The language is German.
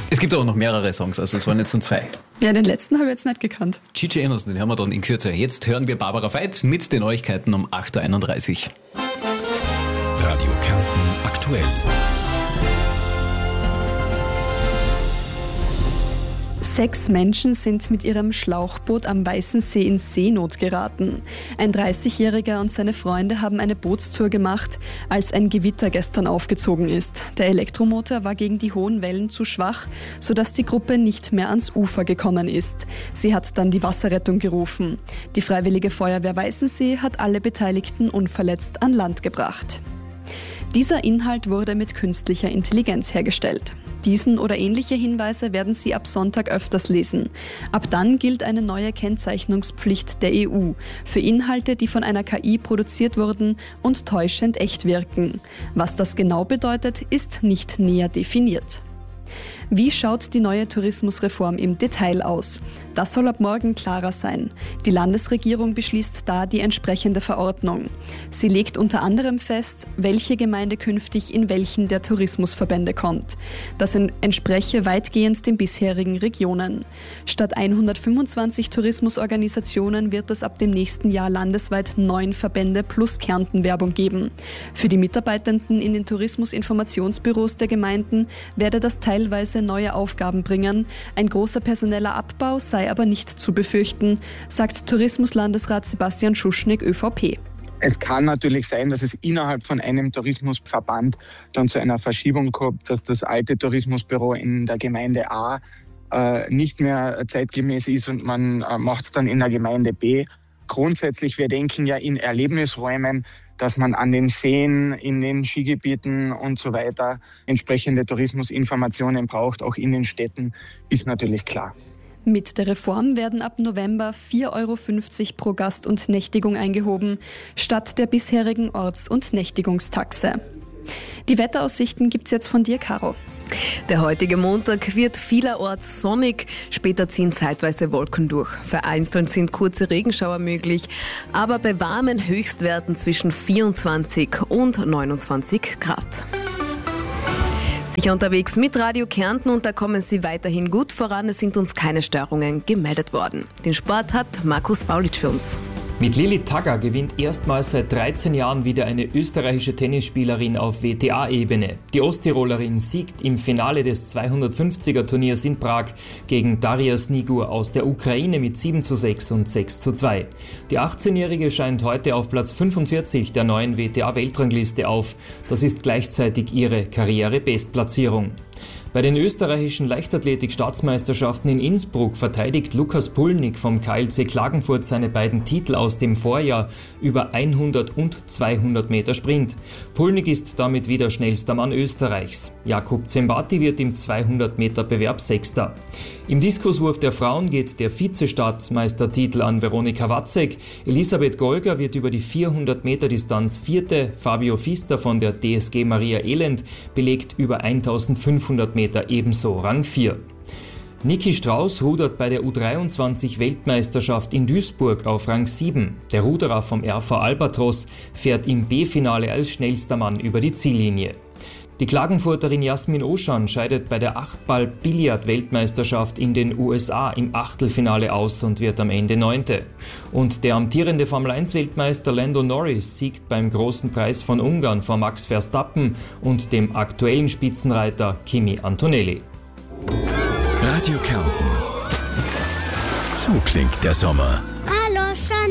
Es gibt aber noch mehrere Songs, also es waren jetzt nur 2. Ja, den letzten habe ich jetzt nicht gekannt. Gigi Emerson, den hören wir dann in Kürze. Jetzt hören wir Barbara Veit mit den Neuigkeiten um 8.31 Uhr. Radio Kärnten aktuell. 6 Menschen sind mit ihrem Schlauchboot am Weißen See in Seenot geraten. Ein 30-Jähriger und seine Freunde haben eine Bootstour gemacht, als ein Gewitter gestern aufgezogen ist. Der Elektromotor war gegen die hohen Wellen zu schwach, sodass die Gruppe nicht mehr ans Ufer gekommen ist. Sie hat dann die Wasserrettung gerufen. Die Freiwillige Feuerwehr Weißensee hat alle Beteiligten unverletzt an Land gebracht. Dieser Inhalt wurde mit künstlicher Intelligenz hergestellt. Diesen oder ähnliche Hinweise werden Sie ab Sonntag öfters lesen. Ab dann gilt eine neue Kennzeichnungspflicht der EU für Inhalte, die von einer KI produziert wurden und täuschend echt wirken. Was das genau bedeutet, ist nicht näher definiert. Wie schaut die neue Tourismusreform im Detail aus? Das soll ab morgen klarer sein. Die Landesregierung beschließt da die entsprechende Verordnung. Sie legt unter anderem fest, welche Gemeinde künftig in welchen der Tourismusverbände kommt. Das entspreche weitgehend den bisherigen Regionen. Statt 125 Tourismusorganisationen wird es ab dem nächsten Jahr landesweit 9 Verbände plus Kärnten-Werbung geben. Für die Mitarbeitenden in den Tourismusinformationsbüros der Gemeinden werde das teilweise neue Aufgaben bringen. Ein großer personeller Abbau sei aber nicht zu befürchten, sagt Tourismuslandesrat Sebastian Schuschnigg, ÖVP. Es kann natürlich sein, dass es innerhalb von einem Tourismusverband dann zu einer Verschiebung kommt, dass das alte Tourismusbüro in der Gemeinde A nicht mehr zeitgemäß ist und man macht es dann in der Gemeinde B. Grundsätzlich, wir denken ja in Erlebnisräumen, dass man an den Seen, in den Skigebieten und so weiter entsprechende Tourismusinformationen braucht, auch in den Städten, ist natürlich klar. Mit der Reform werden ab November 4,50 € pro Gast und Nächtigung eingehoben, statt der bisherigen Orts- und Nächtigungstaxe. Die Wetteraussichten gibt's jetzt von dir, Caro. Der heutige Montag wird vielerorts sonnig, später ziehen zeitweise Wolken durch. Vereinzelt sind kurze Regenschauer möglich, aber bei warmen Höchstwerten zwischen 24 und 29 Grad. Sicher unterwegs mit Radio Kärnten und da kommen Sie weiterhin gut voran. Es sind uns keine Störungen gemeldet worden. Den Sport hat Markus Paulitsch für uns. Mit Lilli Tagger gewinnt erstmals seit 13 Jahren wieder eine österreichische Tennisspielerin auf WTA-Ebene. Die Osttirolerin siegt im Finale des 250er-Turniers in Prag gegen Daria Snigur aus der Ukraine mit 7:6 und 6:2. Die 18-Jährige scheint heute auf Platz 45 der neuen WTA-Weltrangliste auf. Das ist gleichzeitig ihre Karriere-Bestplatzierung. Bei den österreichischen Leichtathletik-Staatsmeisterschaften in Innsbruck verteidigt Lukas Pulnik vom KLC Klagenfurt seine beiden Titel aus dem Vorjahr über 100 und 200 Meter Sprint. Pulnik ist damit wieder schnellster Mann Österreichs. Jakub Zembati wird im 200 Meter Bewerb Sechster. Im Diskuswurf der Frauen geht der Vize-Staatsmeistertitel an Veronika Watzek. Elisabeth Golger wird über die 400 Meter Distanz Vierte. Fabio Fister von der DSG Maria Elend belegt über 1500 Meter ebenso Rang 4. Niki Strauß rudert bei der U23-Weltmeisterschaft in Duisburg auf Rang 7. Der Ruderer vom RV Albatros fährt im B-Finale als schnellster Mann über die Ziellinie. Die Klagenfurterin Jasmin Oschan scheidet bei der 8-Ball-Billard-Weltmeisterschaft in den USA im Achtelfinale aus und wird am Ende 9. Und der amtierende Formel-1-Weltmeister Lando Norris siegt beim Großen Preis von Ungarn vor Max Verstappen und dem aktuellen Spitzenreiter Kimi Antonelli. Radio Kärnten. So klingt der Sommer.